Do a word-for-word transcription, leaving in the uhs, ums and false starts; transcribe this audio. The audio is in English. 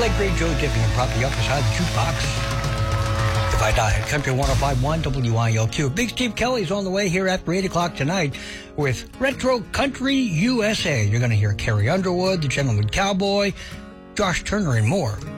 late great Joe Diffie propped you up beside the jukebox. If I Die at Country one oh five point one W I L Q. Big Steve Kelly's on the way here after eight o'clock tonight with Retro Country U S A. You're going to hear Carrie Underwood, the Gentleman Cowboy, Josh Turner, and more.